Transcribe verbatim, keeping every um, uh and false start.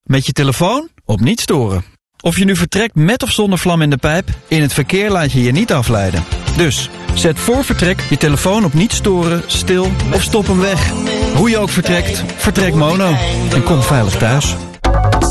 met je telefoon op niet storen. Of je nu vertrekt met of zonder vlam in de pijp, in het verkeer laat je je niet afleiden. Dus, zet voor vertrek je telefoon op niet storen, stil of stop hem weg. Hoe je ook vertrekt, vertrek mono en kom veilig thuis.